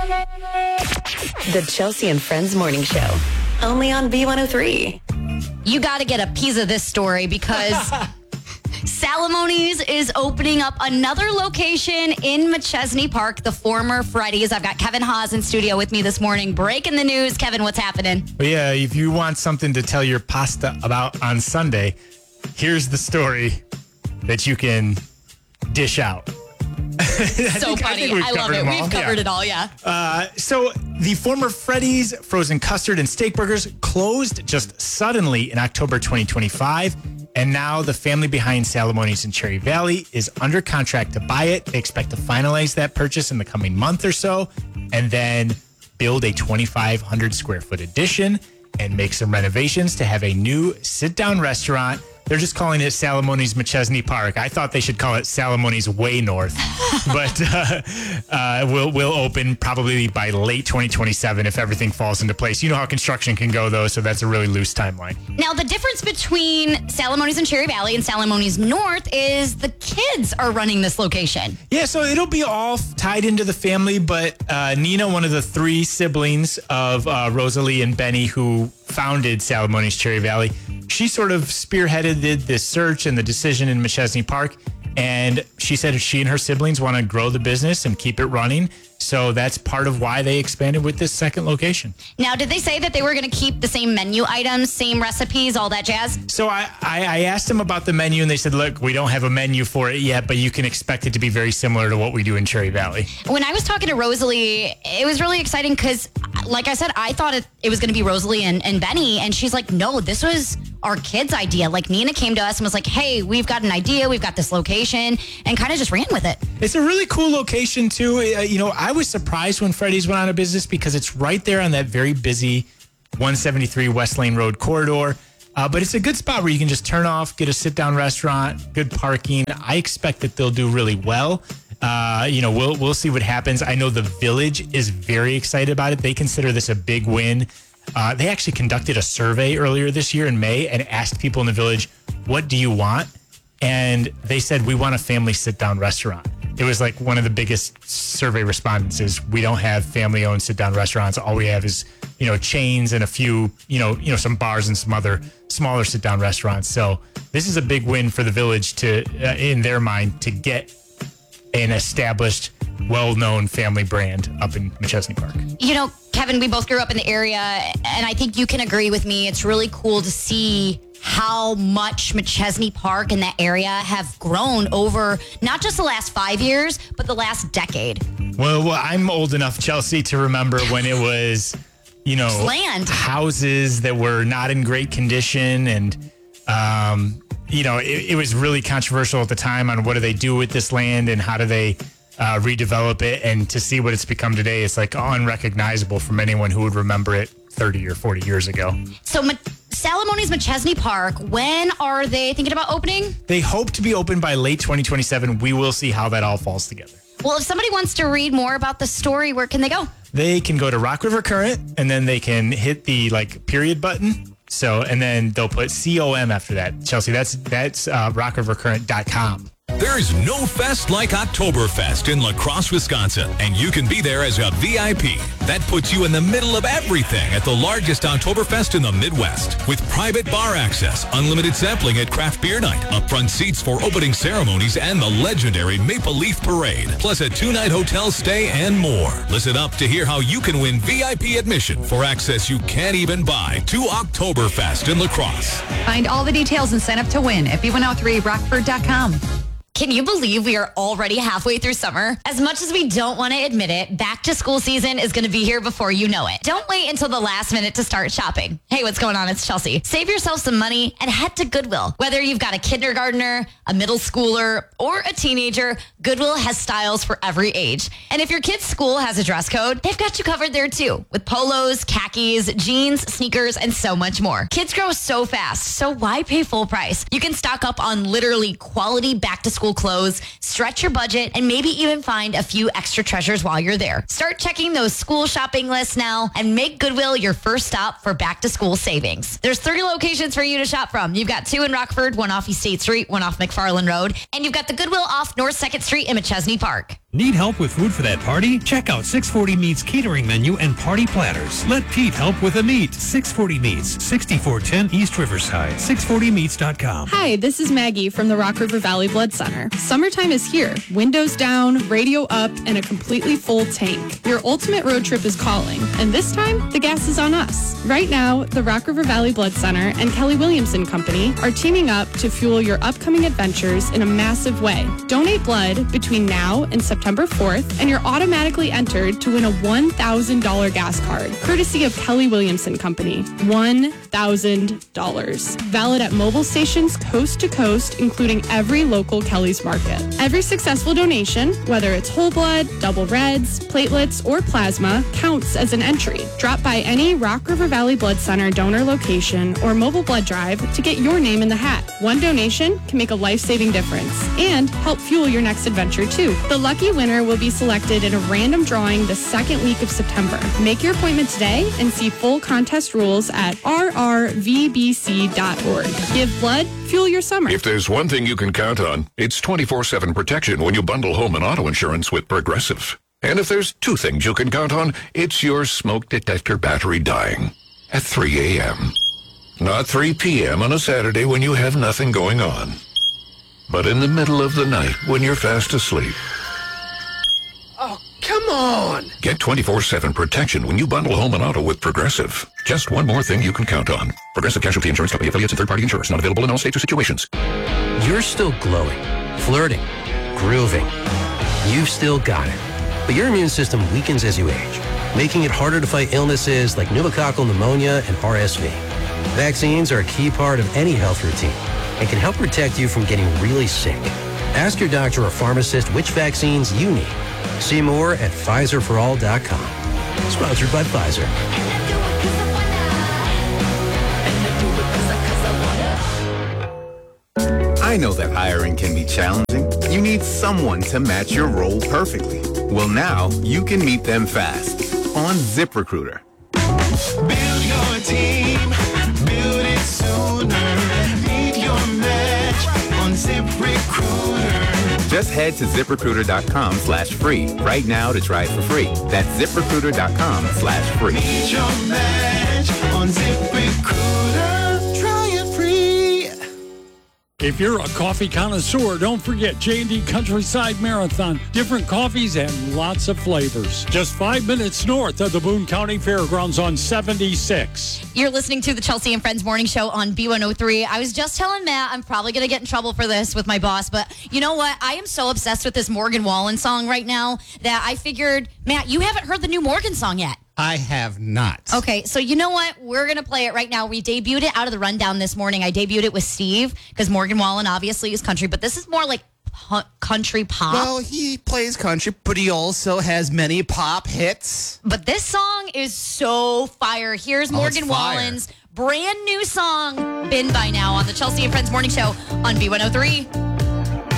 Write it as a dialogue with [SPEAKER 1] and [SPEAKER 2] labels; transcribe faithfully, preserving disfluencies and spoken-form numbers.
[SPEAKER 1] The Chelsea and Friends Morning Show, only on B one oh three.
[SPEAKER 2] You got to get a piece of this story because Salamoni's is opening up another location in McChesney Park, the former Freddy's. I've got Kevin Haas in studio with me this morning. Breaking the news. Kevin, what's happening?
[SPEAKER 3] Well, yeah, if you want something to tell your pasta about on Sunday, here's the story that you can dish out.
[SPEAKER 2] So
[SPEAKER 3] think,
[SPEAKER 2] funny.
[SPEAKER 3] I,
[SPEAKER 2] I love it. We've covered
[SPEAKER 3] yeah.
[SPEAKER 2] it all, yeah.
[SPEAKER 3] Uh, so the former Freddy's frozen custard and steak burgers closed just suddenly in October twenty twenty-five. And now the family behind Salamoni's in Cherry Valley is under contract to buy it. They expect to finalize that purchase in the coming month or so and then build a twenty-five hundred square foot addition and make some renovations to have a new sit-down restaurant. They're just calling it Salamoni's McChesney Park. I thought they should call it Salamoni's Way North, but uh, uh, we'll we'll open probably by late twenty twenty-seven if everything falls into place. You know how construction can go, though, so that's a really loose timeline.
[SPEAKER 2] Now, the difference between Salamoni's in Cherry Valley and Salamoni's North is the kids are running this location.
[SPEAKER 3] Yeah, so it'll be all tied into the family, but uh, Nina, one of the three siblings of uh, Rosalie and Benny, who founded Salamoni's Cherry Valley, she sort of spearheaded this search and the decision in McChesney Park. And she said she and her siblings want to grow the business and keep it running. So that's part of why they expanded with this second location.
[SPEAKER 2] Now, did they say that they were going to keep the same menu items, same recipes, all that jazz?
[SPEAKER 3] So I, I, I asked them about the menu, and they said, look, we don't have a menu for it yet, but you can expect it to be very similar to what we do in Cherry Valley.
[SPEAKER 2] When I was talking to Rosalie, it was really exciting because, like I said, I thought it, it was going to be Rosalie and, and Benny. And she's like, no, this was our kids' idea. Like, Nina came to us and was like, hey, we've got an idea. We've got this location, and kind of just ran with it.
[SPEAKER 3] It's a really cool location, too. Uh, you know, I was surprised when Freddy's went out of business because it's right there on that very busy one seventy-three West Lane Road corridor. Uh, but it's a good spot where you can just turn off, get a sit-down restaurant, good parking. I expect that they'll do really well. Uh, you know, we'll we'll see what happens. I know the Village is very excited about it. They consider this a big win. Uh, they actually conducted a survey earlier this year in May and asked people in the Village, what do you want? And they said, we want a family sit-down restaurant. It was like one of the biggest survey respondents is we don't have family-owned sit-down restaurants. All we have is, you know, chains and a few, you know, you know, some bars and some other smaller sit-down restaurants. So this is a big win for the Village to, uh, in their mind, to get an established, well-known family brand up in McChesney Park.
[SPEAKER 2] You know, Kevin, we both grew up in the area, and I think you can agree with me. It's really cool to see how much McChesney Park and that area have grown over not just the last five years, but the last decade.
[SPEAKER 3] Well, well I'm old enough, Chelsea, to remember when it was, you know,
[SPEAKER 2] land
[SPEAKER 3] houses that were not in great condition. And, um, you know, it, it was really controversial at the time on what do they do with this land and how do they uh, redevelop it. And to see what it's become today, it's like unrecognizable from anyone who would remember it thirty or forty years ago.
[SPEAKER 2] So Ma- Salamoni's McChesney Park, when are they thinking about opening?
[SPEAKER 3] They hope to be open by late twenty twenty-seven. We will see how that all falls together.
[SPEAKER 2] Well, if somebody wants to read more about the story, where can they go?
[SPEAKER 3] They can go to Rock River Current, and then they can hit the like period button. So, and then they'll put C O M after that. Chelsea, that's that's uh, rock river current dot com.
[SPEAKER 4] There's no fest like Oktoberfest in La Crosse, Wisconsin, and you can be there as a V I P. That puts you in the middle of everything at the largest Oktoberfest in the Midwest. With private bar access, unlimited sampling at craft beer night, upfront seats for opening ceremonies, and the legendary Maple Leaf Parade, plus a two-night hotel stay and more. Listen up to hear how you can win V I P admission for access you can't even buy to Oktoberfest in La Crosse.
[SPEAKER 5] Find all the details and sign up to win at B one oh three rockford dot com.
[SPEAKER 2] Can you believe we are already halfway through summer? As much as we don't want to admit it, back to school season is going to be here before you know it. Don't wait until the last minute to start shopping. Hey, what's going on? It's Chelsea. Save yourself some money and head to Goodwill. Whether you've got a kindergartner, a middle schooler, or a teenager, Goodwill has styles for every age. And if your kid's school has a dress code, they've got you covered there too, with polos, khakis, jeans, sneakers, and so much more. Kids grow so fast, so why pay full price? You can stock up on literally quality back to school clothes, stretch your budget, and maybe even find a few extra treasures while you're there. Start checking those school shopping lists now and make Goodwill your first stop for back to school savings. There's thirty locations for you to shop from. You've got two in Rockford, one off East State Street, one off McFarland Road, and you've got the Goodwill off North second Street in McChesney Park.
[SPEAKER 6] Need help with food for that party? Check out six forty Meats catering menu and party platters. Let Pete help with the meat. six forty Meats, sixty-four ten East Riverside, six forty meats dot com.
[SPEAKER 7] Hi, this is Maggie from the Rock River Valley Blood Center. Summertime is here. Windows down, radio up, and a completely full tank. Your ultimate road trip is calling, and this time, the gas is on us. Right now, the Rock River Valley Blood Center and Kelly Williamson Company are teaming up to fuel your upcoming adventures in a massive way. Donate blood between now and September fourth, and you're automatically entered to win a one thousand dollars gas card, courtesy of Kelly Williamson Company. one thousand dollars. Valid at mobile stations coast to coast, including every local Kelly's Market. Every successful donation, whether it's whole blood, double reds, platelets, or plasma, counts as an entry. Drop by any Rock River Valley Blood Center donor location or mobile blood drive to get your name in the hat. One donation can make a life-saving difference and help fuel your next adventure, too. The lucky winner will be selected in a random drawing the second week of September. Make your appointment today and see full contest rules at r r v b c dot org. Give blood, fuel your summer.
[SPEAKER 8] If there's one thing you can count on, it's twenty-four seven protection when you bundle home and auto insurance with Progressive. And if there's two things you can count on, it's your smoke detector battery dying at three a.m. Not three p.m. on a Saturday when you have nothing going on, but in the middle of the night when you're fast asleep.
[SPEAKER 9] Oh, come on!
[SPEAKER 8] Get twenty-four seven protection when you bundle home and auto with Progressive. Just one more thing you can count on. Progressive Casualty Insurance Company, affiliates, and third-party insurers. Not available in all states or situations.
[SPEAKER 10] You're still glowing, flirting, grooving. You've still got it. But your immune system weakens as you age, making it harder to fight illnesses like pneumococcal pneumonia and R S V. Vaccines are a key part of any health routine and can help protect you from getting really sick. Ask your doctor or pharmacist which vaccines you need. See more at Pfizer for all dot com. Sponsored by Pfizer.
[SPEAKER 11] I know that hiring can be challenging. You need someone to match your role perfectly. Well, now you can meet them fast on ZipRecruiter.
[SPEAKER 12] Build your team, build it sooner. Meet your match on ZipRecruiter.
[SPEAKER 11] Just head to ZipRecruiter.com slash free right now to try it for free. That's ZipRecruiter.com slash free.
[SPEAKER 12] Meet your match on ZipRecruiter. Try it free.
[SPEAKER 13] If you're a coffee connoisseur, don't forget J and D Countryside Marathon. Different coffees and lots of flavors. Just five minutes north of the Boone County Fairgrounds on seventy-six.
[SPEAKER 2] You're listening to the Chelsea and Friends Morning Show on B one oh three. I was just telling Matt I'm probably going to get in trouble for this with my boss, but you know what? I am so obsessed with this Morgan Wallen song right now that I figured, Matt, you haven't heard the new Morgan song yet.
[SPEAKER 14] I have not.
[SPEAKER 2] Okay, so you know what? We're going to play it right now. We debuted it out of the rundown this morning. I debuted it with Steve because Morgan Wallen obviously is country, but this is more like pu- country pop.
[SPEAKER 14] Well, he plays country, but he also has many pop hits.
[SPEAKER 2] But this song is so fire. Here's
[SPEAKER 14] Oh,
[SPEAKER 2] Morgan
[SPEAKER 14] it's fire.
[SPEAKER 2] Wallen's brand new song, Been By Now, on the Chelsea and Friends Morning Show on B one oh three.